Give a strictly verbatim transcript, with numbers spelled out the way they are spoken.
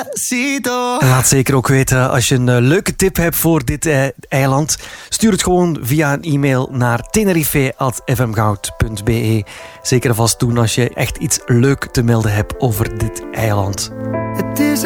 Despacito. En laat zeker ook weten als je een uh, leuke tip hebt voor dit uh, eiland. Stuur het gewoon via een e-mail naar tenerife at f m goud punt b e. Zeker alvast doen als je echt iets leuk te melden hebt over dit eiland. Het is